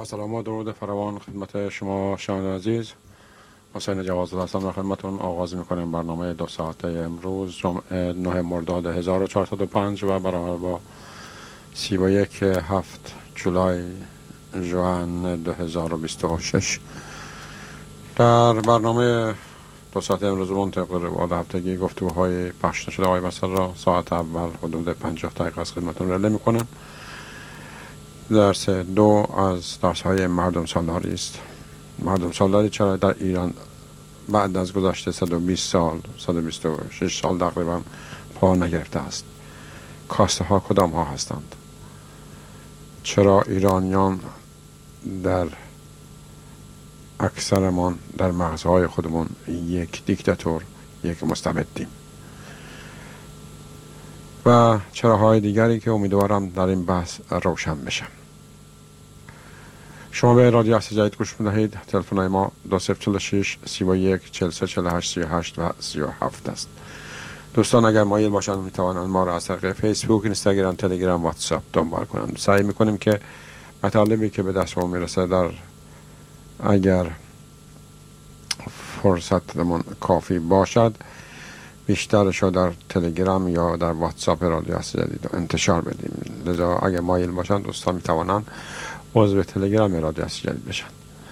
با سلام و درود فراوان خدمت شما شنوندگان عزیز. حسین جوادزاده هستم و خدمتتون آغاز می‌کنیم برنامه 2 ساعته امروز جمعه 9 مرداد 1405 و برابر با 31 هفت جولای ژوئن 2026. در برنامه 2 ساعته امروز طبق روال هفتگی گفتگوهای پخش شده آقای مسئول را ساعت اول حدود 50 دقیقه از خدمتتون رله می‌کنم. درس 2 از درس‌های مردم سالاری است. مردم سالاری چرا در ایران بعد از گذشته 120 سال 126 سال تقریبا پا نگرفته است؟ کاسته ها کدام ها هستند؟ چرا ایرانیان در اکثرمان در مغزهای خودمون یک دیکتاتور، یک مستبدیم؟ و چراهای دیگری که امیدوارم در این بحث روشن بشن. شما به رادیو اصل جدید گوش می‌دهید. تلفن ما 2046 31 43 48 38 و 37 است. دوستان اگر مایل باشند میتوانند ما را از طریق فیسبوک، اینستاگرام، تلگرام، واتساپ دنبال کنند. سعی میکنیم که مطالبی که به دستمون میرسه در اگر فرصتمون کافی باشد بیشترش رو در تلگرام یا در واتساپ رادیو اصل جدید انتشار بدیم. لذا اگر مایل باشند دوستان میتوانند عضو تلگرام رادیو اصل جدید بشن.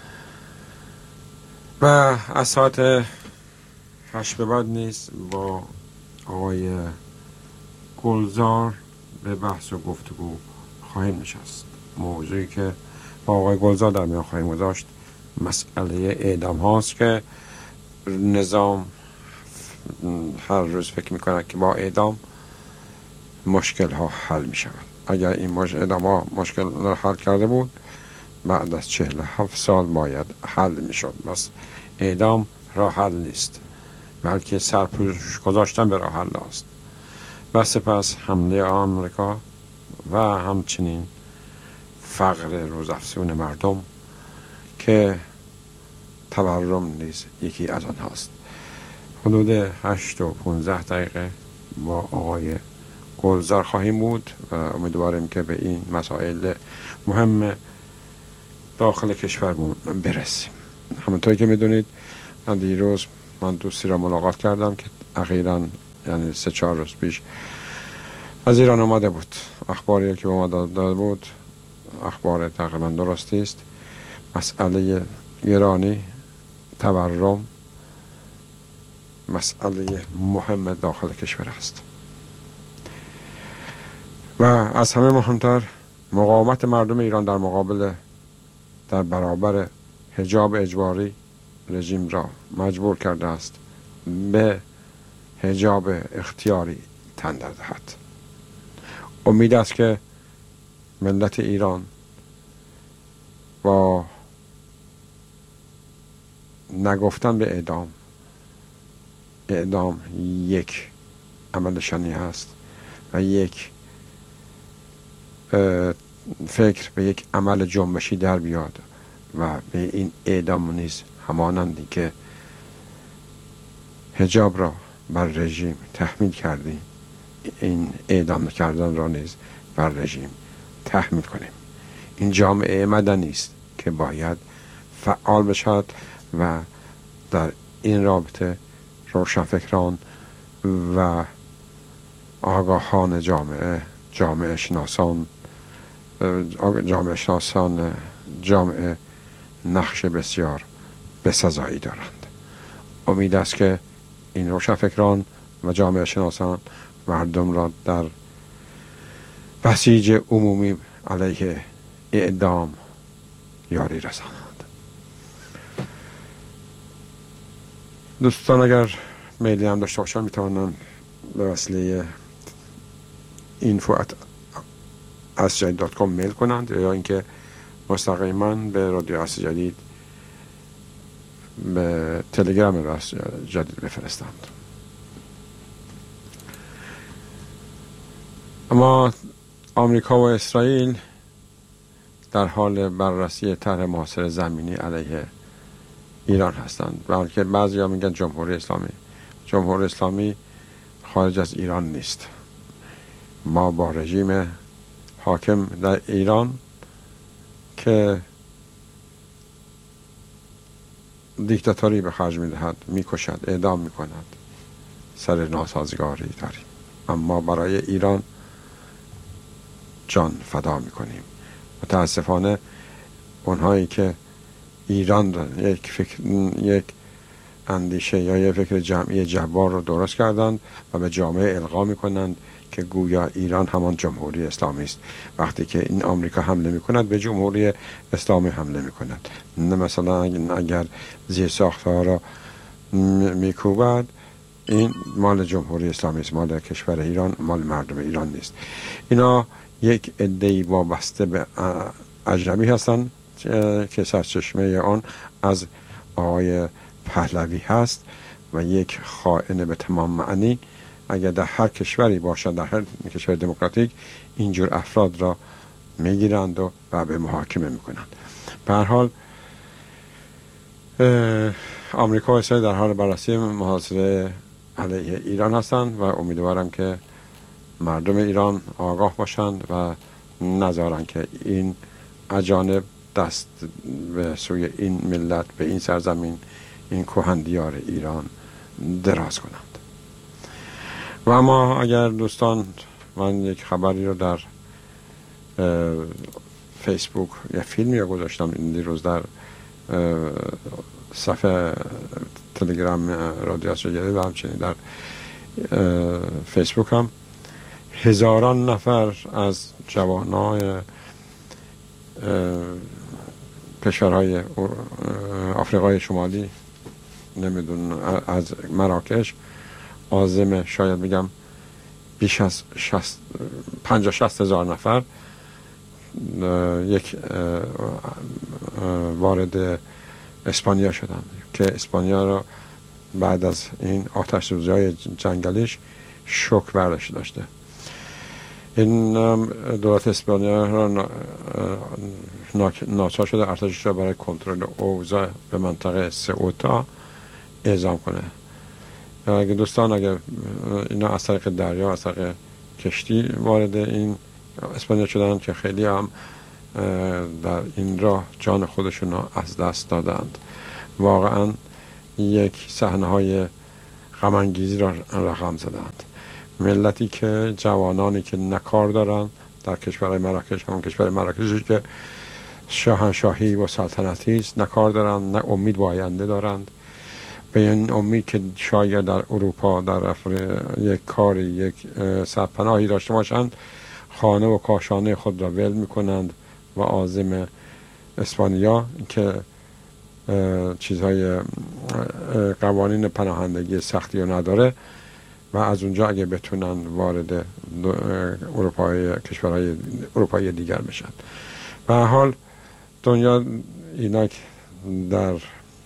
و از ساعت 8 به بعد نیست با آقای گلزار به بحث و گفتگو خواهیم نشست. موضوعی که با آقای گلزار در میان خواهیم گذاشت مسئله اعدام هاست که نظام هر روز فکر میکنه که با اعدام مشکل ها حل می شود. اگر این اعدام ها مشکل را حل کرده بود بعد از 47 سال باید حل می شد. بس اعدام راه حل نیست، بلکه سرپوش گذاشتن به راه حل است. و سپس حمله آمریکا و همچنین فقر روزافزون مردم که تورم نیز یکی از آن هاست. حدود 8 و 15 دقیقه با آقای گلزار خواهیم بود و امیدواریم که به این مسائل مهم داخل کشورمون برسیم. همونطوری که میدونید من دیروز دوستی را ملاقات کردم که اخیراً یعنی 3-4 روز پیش از ایران آمده بود. اخباری که به ما داده بود اخبار تقریبا درستی است. مسئله ایرانی، تورم مسئله مهم داخل کشور است و از همه مهمتر مقاومت مردم ایران در برابر حجاب اجباری رژیم را مجبور کرده است به حجاب اختیاری تن دهد. امید است که ملت ایران با نگفتن به اعدام یک عمل شنی هست و یک فکر به یک عمل جنبشی در بیاد و به این اعدام نیز همانندی که حجاب را بر رژیم تحمیل کردیم این اعدام کردن را نیز بر رژیم تحمیل کنیم. این جامعه مدنی است که باید فعال بشود و در این رابطه روشنفکران و آگاهان جامعه شناسان جامعه نقش بسیار بسزایی دارند. امید است که این روشنفکران و جامعه شناسان مردم را در بسیج عمومی علیه اعدام یاری رسانند. دوستان اگر میلی هم داشته باشن میتوانن به وسیله info@asjadid.com میل کنند یا اینکه مستقیما به رادیو اصل جدید به تلگرام اصل جدید بفرستند. اما آمریکا و اسرائیل در حال بررسی طرح محاصره زمینی علیه ایران هستند، بلکه بعضی‌ها میگن جمهوری اسلامی خارج از ایران نیست. ما با رژیم حاکم در ایران که دیکتاتوری به خرج می‌دهد، می‌کشد، اعدام می‌کند، سر ناسازگاری داریم. اما برای ایران جان فدا می‌کنیم. متاسفانه اونهایی که ایران را یک اندیشه یا یک فکر جمعی جبار رو درست کردند و به جامعه القا می‌کنند که گویا ایران همان جمهوری اسلامی است. وقتی که این آمریکا حمله می‌کند به جمهوری اسلامی حمله می‌کند. نه مثلا اگر زیر ساخت‌ها را می‌کوبد، این مال جمهوری اسلامی است، مال کشور ایران، مال مردم ایران نیست. اینا یک عده‌ای وابسته به اجنبی هستند که سرچشمه آن از آقای پهلوی هست و یک خائن به تمام معنی. اگر در هر کشوری باشد، در هر کشور دموکراتیک، اینجور افراد را میگیرند و به محاکمه میکنند. به هر حال آمریکا و اسرائیل در حال بررسی محاصره علیه ایران هستند و امیدوارم که مردم ایران آگاه باشند و نذارند که این اجانب دست به سوی این ملت، به این سرزمین، این کهندیار ایران دراز کنند. و اما اگر دوستان، من یک خبری رو در فیسبوک یا فیلمی رو گذاشتم این دیروز در صفحه تلگرام رادیو آسیایی و همچنین در فیسبوک هم هزاران نفر از جوانای کشورهای آفریقای شمالی، نمیدونم، از مراکش، عازم شاید بگم بیش از 50-60 هزار نفر یک وارد اسپانیا شدند که اسپانیا را بعد از این آتش سوزی‌های جنگلیش شوک برداشت داشته. این دولت اسپانیا را ناچار شده ارتشش را برای کنترل اوضاع به منطقه سئوتا اعزام کنه. اگه دوستان، اگر اینا از طریق دریا، از طریق کشتی وارد این اسپانیا شدن که خیلی هم در این راه جان خودشون را از دست دادند. واقعا یک صحنه‌های غم انگیزی را رقم زدند. ملتی که، جوانانی که نکار دارند در کشورهای مراکش، همون کشور مراکشی که شاهنشاهی و سلطنتی است، نکار دارند، نه امید و آینده دارند. به این امید که شاید در اروپا در یک کاری، یک سرپناهی داشته باشند، خانه و کاشانه خود را ول میکنند و عازم اسپانیا که چیزهای قوانین پناهندگی سختی رو نداره و از اونجا اگه بتونن وارد کشورهای اروپایی دیگر بشن. به هر حال دنیا اینا در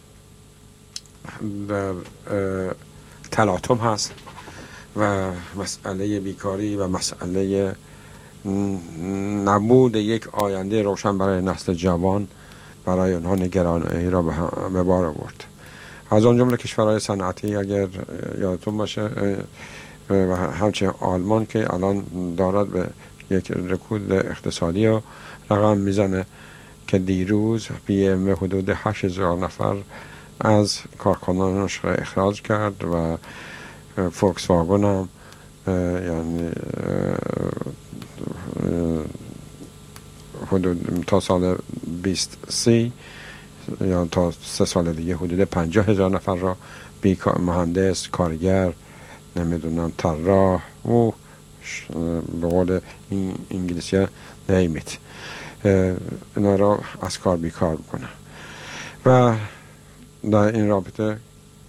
تلاطم هست و مسئله بیکاری و مسئله نبود یک آینده روشن برای نسل جوان، برای اونها نگرانی را به بار آورد. از آن جمله کشورهای صنعتی، اگر یادتون باشه، و همچنین آلمان که الان دارد به یک رکود اقتصادی رو رقم میزنه که دیروز BMW حدود 8,000 نفر از کارکنانش را اخراج کرد و فولکس واگن هم یعنی حدود تا سال 2030 یا تا 3 سال دیگه حدود 50,000 نفر را مهندس، کارگر، نمیدونم طراح و به قول انگلیسی ها نیمیت، اینا را از کار بیکار بکنه. و در این رابطه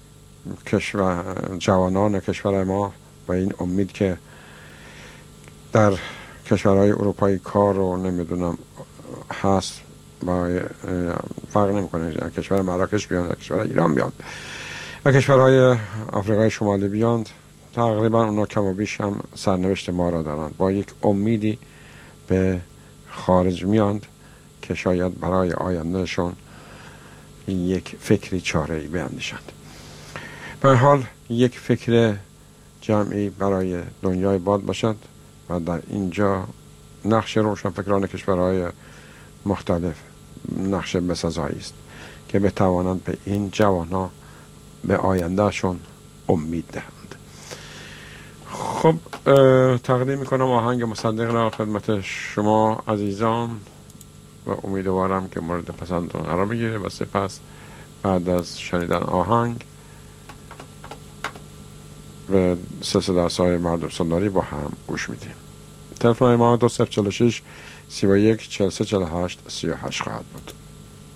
جوانان کشور ما و این امید که در کشورهای اروپایی کار رو نمیدونم هست، با فرق نمیکنه کشور مراکش بیان، کشور ایران بیان و کشورهای آفریقای شمالی بیان، تقریبا اونا کم و بیش هم سرنوشت ما را دارند. با یک امیدی به خارج میاند که شاید برای آیندهشون یک فکری چاره‌ای بیاندیشند. به هر حال یک فکر جمعی برای دنیای باد باشد و در اینجا نقش روشنفکران کشورهای مختلف نقش بسزایی است که بتوانند به این جوانها به آیندهشون امید دهند. خب تقدیم میکنم آهنگ مصدق را خدمت شما عزیزان و امیدوارم که مورد پسندتون قرار بگیره و سپس بعد از شنیدن آهنگ و سلسله درس‌های مردم سالاری با هم گوش میدیم. تلفن ما 2046 31 43 48 38 خواهد بود.